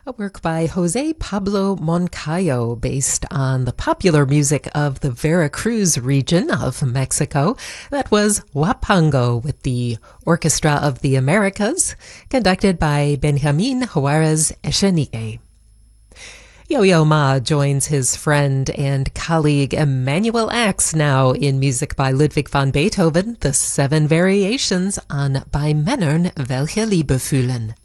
a work by Jose Pablo Moncayo based on the popular music of the Veracruz region of Mexico. That was Huapango with the Orchestra of the Americas, conducted by Benjamin Juarez Echenique. Yo-Yo Ma joins his friend and colleague Emanuel Ax now in music by Ludwig van Beethoven, the 7 variations on Bei Männern welche Liebe fühlen.